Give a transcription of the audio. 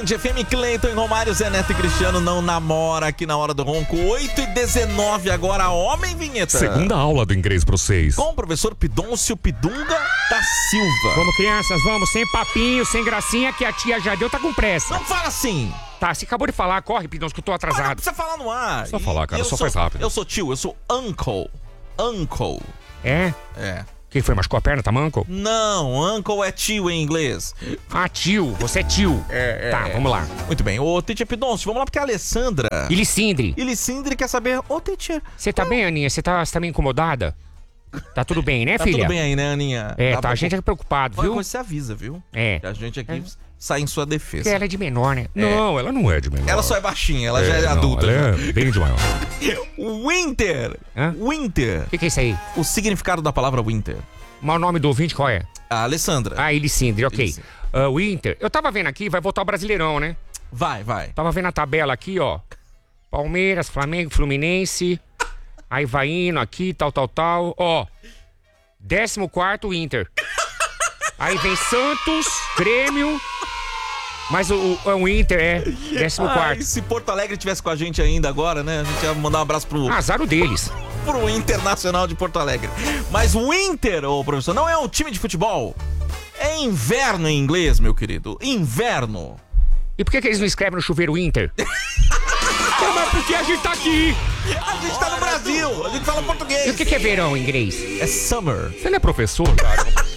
Band, FM Cleiton e Romário, Zé Neto e Cristiano não namora aqui na hora do ronco. 8h19 agora, homem vinheta. Segunda aula do inglês pra vocês. Com o professor Pidôncio Pidunga da Silva. Vamos, crianças, vamos, sem papinho, sem gracinha, que a tia Jadeu tá com pressa. Não fala assim. Tá, você acabou de falar, corre, Pidôncio, que eu tô Não atrasado. precisa falar no ar. Só falar, cara, Eu só sou- faz rápido. Eu sou tio, eu sou uncle. Uncle. É? É. Quem foi, machucou a perna, tá manco? Não, uncle é tio em inglês. Ah, tio, você é tio. Tá, vamos lá. Muito bem. Ô, teacher Pidôncio, vamos lá porque a Alessandra E Licindre, e Licindre quer saber... Ô, teacher, você tá bem, Aninha? Você tá meio incomodada? Tá tudo bem, né, tá filha? tudo bem aí, né, Aninha? É, Tá tá, bom. a gente é preocupado, Qualquer viu? coisa você avisa, viu? É. Que a gente aqui sai em sua defesa. Porque ela é de menor, né? Não, ela não é de menor. Ela só é baixinha, ela já é não, adulta. Ela é bem de maior. Winter. Hã? Winter. O que é isso aí? O significado da palavra winter. Mas o nome do ouvinte qual é? A Alessandra. Ah, Elicindre, ok. Elicindre. Winter, eu tava vendo aqui, vai voltar o Brasileirão, né? Vai. Tava vendo a tabela aqui, ó. Palmeiras, Flamengo, Fluminense. Aí vai indo aqui, tal. Ó, 14º Inter. Aí vem Santos, Grêmio. Mas o Inter é 14º. Ai, se Porto Alegre tivesse com a gente ainda agora, né? A gente ia mandar um abraço pro Azar o deles. Internacional de Porto Alegre. Mas o Inter, ô professor, não é um time de futebol. É inverno em inglês, meu querido. Inverno. E por que eles não escrevem no chuveiro Inter? Mas porque a gente tá aqui. A gente tá no Brasil. A gente fala português. E o que é verão em inglês? É summer. Você não é professor, cara?